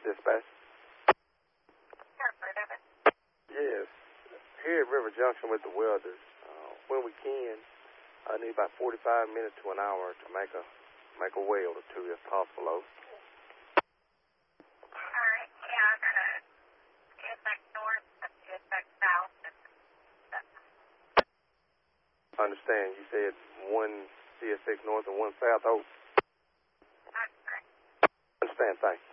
Dispatch. Yes. Here at River Junction with the welders, when we can, I need about 45 minutes to an hour to make a weld or two if possible. Alright, yeah, I'm gonna get back north and get back south. I understand. You said one CSX north and one south. Oh. That's correct. Understand. Thanks.